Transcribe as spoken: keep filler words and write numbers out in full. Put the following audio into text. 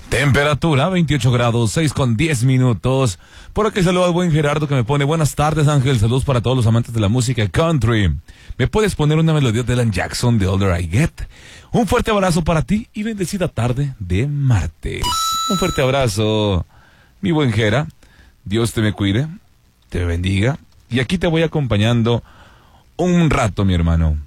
Temperatura veintiocho grados, seis con diez minutos. Por aquí saludo al buen Gerardo que me pone buenas tardes, Ángel. Saludos para todos los amantes de la música country. ¿Me puedes poner una melodía de Alan Jackson, The Older I Get? Un fuerte abrazo para ti y bendecida tarde de martes. Un fuerte abrazo, mi buen Gera. Dios te me cuide, te bendiga. Y aquí te voy acompañando un rato, mi hermano.